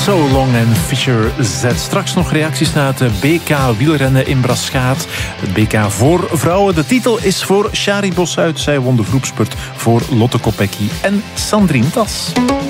So Long en Fisher Z. Straks nog reacties naar het BK wielrennen in Braschaat. Het BK voor vrouwen. De titel is voor Shari Bossuit. Zij won de groepspurt voor Lotte Kopecky en Sandrine Tas.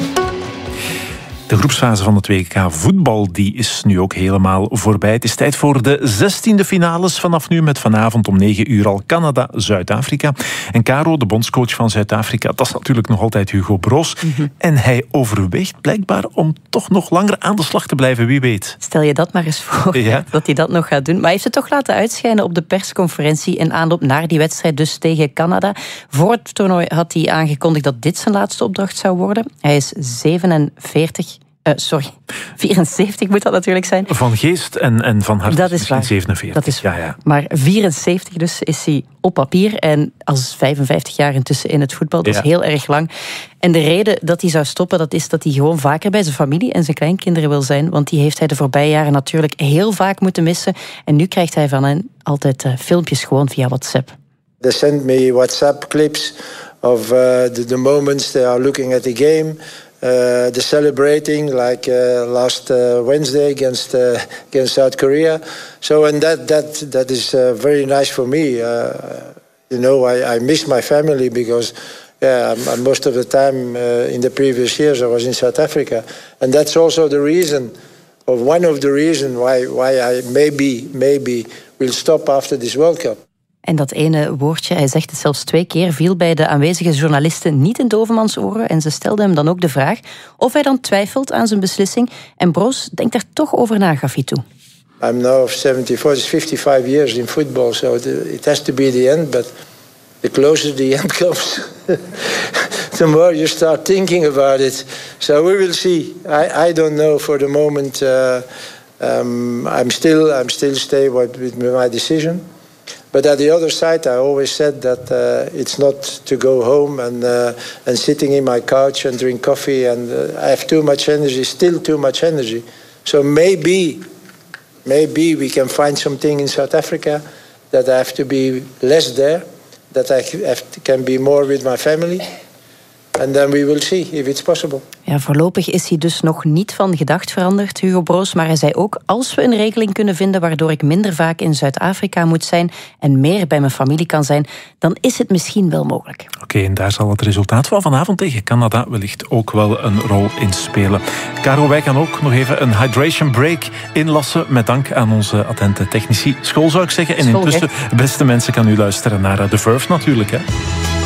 De groepsfase van het WK voetbal die is nu ook helemaal voorbij. Het is tijd voor de 16e finales. Vanaf nu met vanavond om 9 uur al Canada-Zuid-Afrika. En Caro, de bondscoach van Zuid-Afrika, dat is natuurlijk nog altijd Hugo Broos. En hij overweegt blijkbaar om toch nog langer aan de slag te blijven, wie weet. Stel je dat maar eens voor, dat hij dat nog gaat doen. Maar hij heeft het toch laten uitschijnen op de persconferentie in aanloop naar die wedstrijd dus tegen Canada. Voor het toernooi had hij aangekondigd dat dit zijn laatste opdracht zou worden. Hij is 74 moet dat natuurlijk zijn. Van geest en van hart. Dat is waar. 47. Dat is waar. Ja. Maar 74 dus is hij op papier. En als 55 jaar intussen in het voetbal. Dat is heel erg lang. En de reden dat hij zou stoppen, dat is dat hij gewoon vaker bij zijn familie en zijn kleinkinderen wil zijn. Want die heeft hij de voorbije jaren natuurlijk heel vaak moeten missen. En nu krijgt hij van hen altijd filmpjes gewoon via WhatsApp. They send me WhatsApp clips of the moments they are looking at the game. The celebrating, like last Wednesday against South Korea. So, and that is very nice for me. I miss my family because, most of the time in the previous years I was in South Africa, and that's also the reason, or one of the reasons why I maybe will stop after this World Cup. En dat ene woordje, hij zegt het zelfs 2 keer, viel bij de aanwezige journalisten niet in Dovermans oren. En ze stelden hem dan ook de vraag of hij dan twijfelt aan zijn beslissing. En Broos denkt er toch over na, gaf hij toe. I'm now 74, it's 55 years in football, so it has to be the end. But the closer the end comes, the more you start thinking about it. So we will see. I don't know for the moment. I'm still stay with my decision. But at the other side, I always said that it's not to go home and sitting in my couch and drink coffee. And I have too much energy, still too much energy. So maybe we can find something in South Africa that I have to be less there, that I can be more with my family. And then we will see if it's possible. Ja, voorlopig is hij dus nog niet van gedacht veranderd, Hugo Broos. Maar hij zei ook, als we een regeling kunnen vinden waardoor ik minder vaak in Zuid-Afrika moet zijn en meer bij mijn familie kan zijn, dan is het misschien wel mogelijk. Oké, en daar zal het resultaat van vanavond tegen Canada wellicht ook wel een rol in spelen. Caro, wij gaan ook nog even een hydration break inlassen met dank aan onze attente technici. School zou ik zeggen. En intussen, beste mensen, kan u luisteren naar The Verve natuurlijk, hè.